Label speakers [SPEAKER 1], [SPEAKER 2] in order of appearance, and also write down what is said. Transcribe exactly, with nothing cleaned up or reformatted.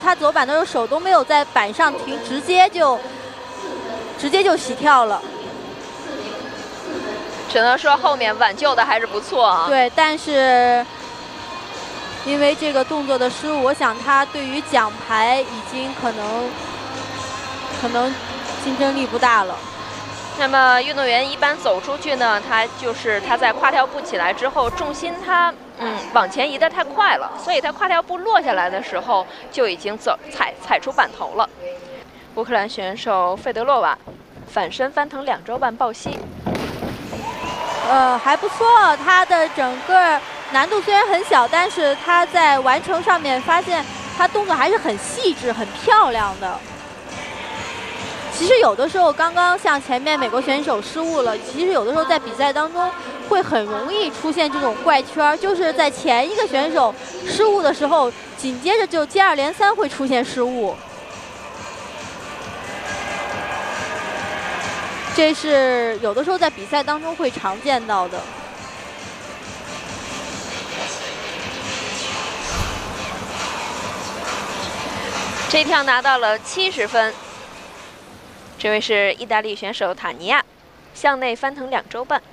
[SPEAKER 1] 他左板的时候手都没有在板上停，直接就直接就起跳了。
[SPEAKER 2] 只能说后面挽救的还是不错啊。
[SPEAKER 1] 对，但是因为这个动作的失误，我想他对于奖牌已经可能可能竞争力不大了。
[SPEAKER 2] 那么运动员一般走出去呢，他就是他在跨跳步起来之后，重心他嗯往前移得太快了，所以他跨跳步落下来的时候就已经走踩踩出板头了。乌克兰选手费德洛娃反身翻腾两周半抱膝，
[SPEAKER 1] 呃，还不错，他的整个难度虽然很小，但是他在完成上面发现他动作还是很细致、很漂亮的。 其实有的时候，刚刚像前面美国选手失误了，其实有的时候在比赛当中会很容易出现这种怪圈，就是在前一个选手失误的时候，紧接着就接二连三会出现失误。这是有的时候在比赛当中会常见到的。
[SPEAKER 2] 这一跳拿到了七十分。 这位是意大利选手塔尼亚，向内翻腾两周半。